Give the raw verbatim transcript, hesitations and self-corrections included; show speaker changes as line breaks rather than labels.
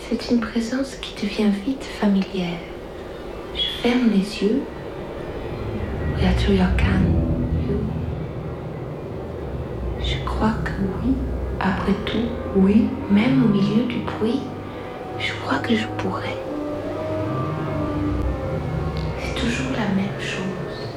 C'est une présence qui devient vite familière. Je ferme les yeux. Je crois que oui, après tout, oui, même au milieu du bruit, je crois que je pourrais.